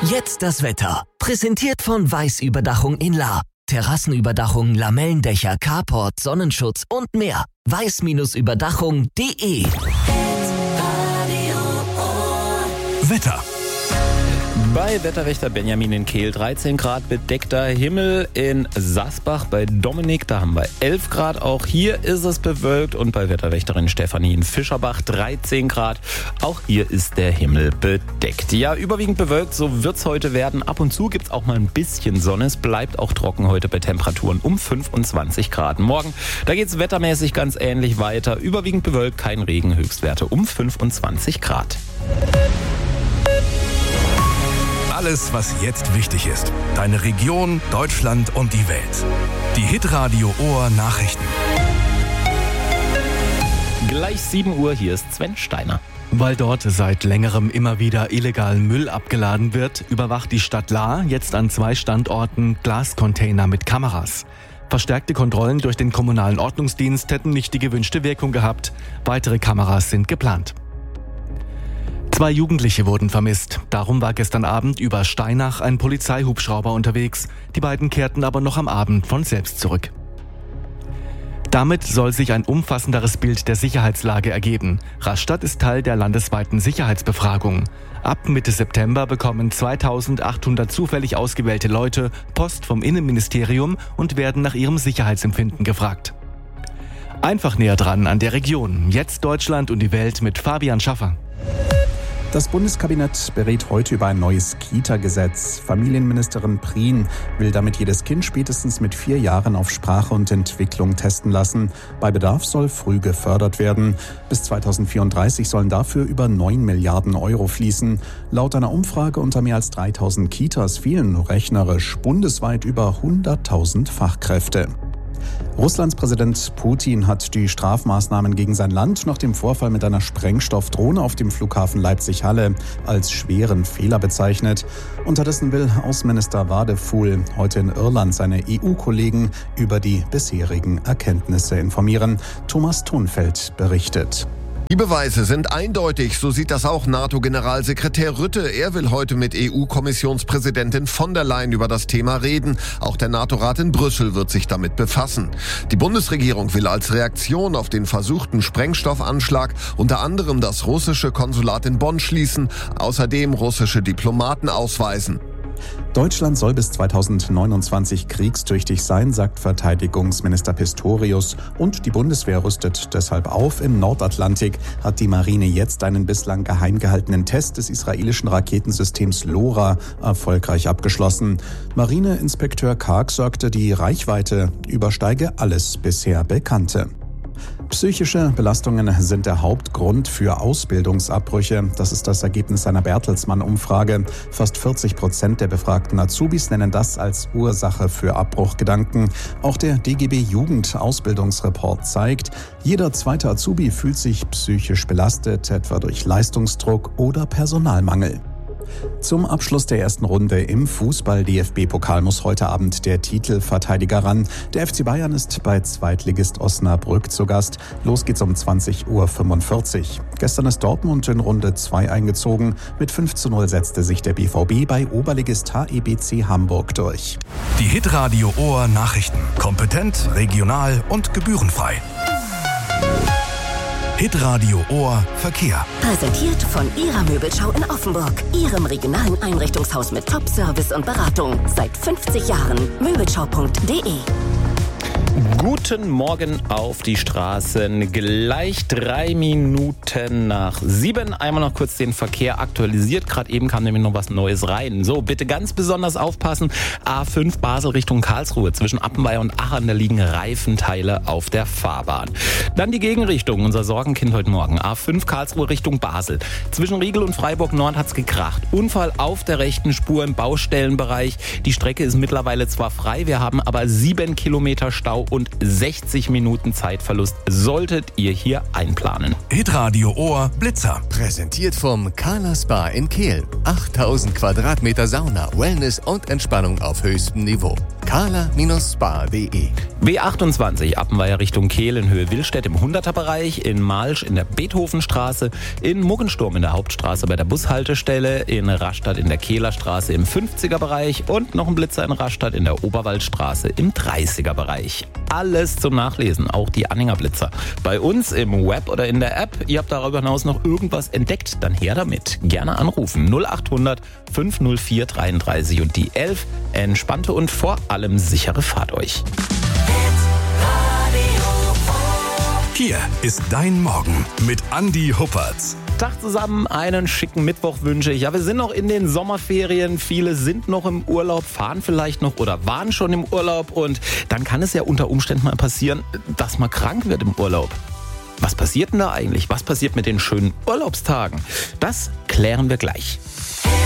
Jetzt das Wetter. Präsentiert von Weiß Überdachung in Lahr. Terrassenüberdachung, Lamellendächer, Carport, Sonnenschutz und mehr. weiß-überdachung.de. Wetter. Bei Wetterwächter Benjamin in Kehl 13 Grad, bedeckter Himmel in Sasbach. Bei Dominik, da haben wir 11 Grad. Auch hier ist es bewölkt. Und bei Wetterwächterin Stefanie in Fischerbach 13 Grad. Auch hier ist der Himmel bedeckt. Ja, überwiegend bewölkt, so wird's heute werden. Ab und zu gibt's auch mal ein bisschen Sonne. Es bleibt auch trocken heute bei Temperaturen um 25 Grad. Morgen, da geht's wettermäßig ganz ähnlich weiter. Überwiegend bewölkt, kein Regen, Höchstwerte um 25 Grad. Alles, was jetzt wichtig ist. Deine Region, Deutschland und die Welt. Die Hitradio Ohr Nachrichten. Gleich 7 Uhr, hier ist Sven Steiner. Weil dort seit längerem immer wieder illegal Müll abgeladen wird, überwacht die Stadt Lahr jetzt an 2 Standorten Glascontainer mit Kameras. Verstärkte Kontrollen durch den kommunalen Ordnungsdienst hätten nicht die gewünschte Wirkung gehabt. Weitere Kameras sind geplant. 2 Jugendliche wurden vermisst. Darum war gestern Abend über Steinach ein Polizeihubschrauber unterwegs. Die beiden kehrten aber noch am Abend von selbst zurück. Damit soll sich ein umfassenderes Bild der Sicherheitslage ergeben. Rastatt ist Teil der landesweiten Sicherheitsbefragung. Ab Mitte September bekommen 2800 zufällig ausgewählte Leute Post vom Innenministerium und werden nach ihrem Sicherheitsempfinden gefragt. Einfach näher dran an der Region. Jetzt Deutschland und die Welt mit Fabian Schaffer. Das Bundeskabinett berät heute über ein neues Kita-Gesetz. Familienministerin Prien will damit jedes Kind spätestens mit 4 Jahren auf Sprache und Entwicklung testen lassen. Bei Bedarf soll früh gefördert werden. Bis 2034 sollen dafür über 9 Milliarden Euro fließen. Laut einer Umfrage unter mehr als 3000 Kitas fehlen rechnerisch bundesweit über 100.000 Fachkräfte. Russlands Präsident Putin hat die Strafmaßnahmen gegen sein Land nach dem Vorfall mit einer Sprengstoffdrohne auf dem Flughafen Leipzig-Halle als schweren Fehler bezeichnet. Unterdessen will Außenminister Wadefuhl heute in Irland seine EU-Kollegen über die bisherigen Erkenntnisse informieren. Thomas Thunfeld berichtet. Die Beweise sind eindeutig, so sieht das auch NATO-Generalsekretär Rutte. Er will heute mit EU-Kommissionspräsidentin von der Leyen über das Thema reden. Auch der NATO-Rat in Brüssel wird sich damit befassen. Die Bundesregierung will als Reaktion auf den versuchten Sprengstoffanschlag unter anderem das russische Konsulat in Bonn schließen, außerdem russische Diplomaten ausweisen. Deutschland soll bis 2029 kriegstüchtig sein, sagt Verteidigungsminister Pistorius. Und die Bundeswehr rüstet deshalb auf. Im Nordatlantik hat die Marine jetzt einen bislang geheim gehaltenen Test des israelischen Raketensystems LoRa erfolgreich abgeschlossen. Marineinspekteur Karg sagte, die Reichweite übersteige alles bisher Bekannte. Psychische Belastungen sind der Hauptgrund für Ausbildungsabbrüche. Das ist das Ergebnis einer Bertelsmann-Umfrage. Fast 40% der befragten Azubis nennen das als Ursache für Abbruchgedanken. Auch der DGB-Jugend-Ausbildungsreport zeigt, jeder zweite Azubi fühlt sich psychisch belastet, etwa durch Leistungsdruck oder Personalmangel. Zum Abschluss der ersten Runde im Fußball-DFB-Pokal muss heute Abend der Titelverteidiger ran. Der FC Bayern ist bei Zweitligist Osnabrück zu Gast. Los geht's um 20:45 Uhr. Gestern ist Dortmund in Runde 2 eingezogen. Mit 5:0 setzte sich der BVB bei Oberligist HEBC Hamburg durch. Die Hitradio Ohr Nachrichten. Kompetent, regional und gebührenfrei. Hitradio Ohr Verkehr. Präsentiert von Ihrer Möbelschau in Offenburg. Ihrem regionalen Einrichtungshaus mit Top-Service und Beratung. Seit 50 Jahren. Möbelschau.de. Guten Morgen auf die Straßen. Gleich 3 Minuten nach 7. Einmal noch kurz den Verkehr aktualisiert. Gerade eben kam nämlich noch was Neues rein. So, bitte ganz besonders aufpassen. A5 Basel Richtung Karlsruhe. Zwischen Appenweier und Aachen, da liegen Reifenteile auf der Fahrbahn. Dann die Gegenrichtung. Unser Sorgenkind heute Morgen. A5 Karlsruhe Richtung Basel. Zwischen Riegel und Freiburg Nord hat's gekracht. Unfall auf der rechten Spur im Baustellenbereich. Die Strecke ist mittlerweile zwar frei, wir haben aber 7 Kilometer Stau und 60 Minuten Zeitverlust solltet ihr hier einplanen. Hitradio Ohr Blitzer. Präsentiert vom Carla Spa in Kehl. 8000 Quadratmeter Sauna, Wellness und Entspannung auf höchstem Niveau. kala-spa.de. B28 Appenweier Richtung Kehl in Höhe Willstedt im 100er-Bereich, in Malsch in der Beethovenstraße, in Muggensturm in der Hauptstraße bei der Bushaltestelle, in Rastatt in der Kehlerstraße im 50er-Bereich und noch ein Blitzer in Rastatt in der Oberwaldstraße im 30er-Bereich. Alles zum Nachlesen, auch die Anhängerblitzer. Bei uns im Web oder in der App. Ihr habt darüber hinaus noch irgendwas entdeckt, dann her damit. Gerne anrufen 0800 504 33 und die 11. Entspannte und vor allem sichere Fahrt euch. Hier ist dein Morgen mit Andi Huppertz. Tag zusammen, einen schicken Mittwoch wünsche ich. Ja, wir sind noch in den Sommerferien. Viele sind noch im Urlaub, fahren vielleicht noch oder waren schon im Urlaub. Und dann kann es ja unter Umständen mal passieren, dass man krank wird im Urlaub. Was passiert denn da eigentlich? Was passiert mit den schönen Urlaubstagen? Das klären wir gleich.